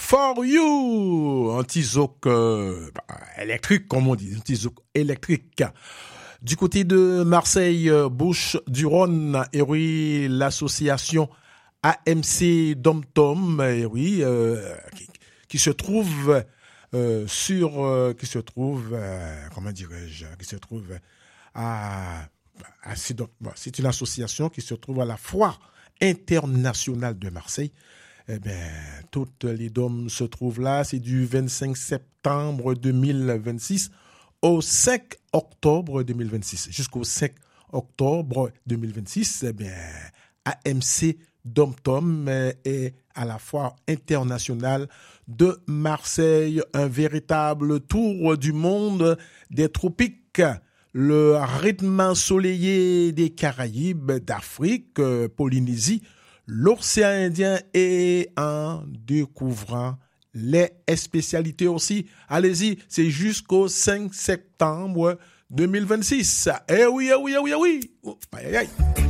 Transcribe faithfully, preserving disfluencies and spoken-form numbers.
for you, anti-zouk euh, électrique, comme on dit, anti-zouk électrique. Du côté de Marseille, Bouches du Rhône, et oui, l'association A M C Dom-Tom, et oui, euh, qui, qui se trouve euh, sur, euh, qui se trouve, euh, comment dirais-je, qui se trouve à, à c'est, donc, bon, c'est une association qui se trouve à la Foire internationale de Marseille. Eh bien, toutes les dômes se trouvent là. C'est du vingt-cinq septembre deux mille vingt-six au cinq octobre deux mille vingt-six. Jusqu'au cinq octobre deux mille vingt-six, eh bien, A M C Dom-Tom est à la Foire internationale de Marseille. Un véritable tour du monde des tropiques. Le rythme ensoleillé des Caraïbes, d'Afrique, Polynésie, l'océan Indien et en découvrant les spécialités aussi. Allez-y, c'est jusqu'au cinq septembre deux mille vingt-six. Eh oui, eh oui, eh oui, eh oui. Oh, aïe, aïe, aïe.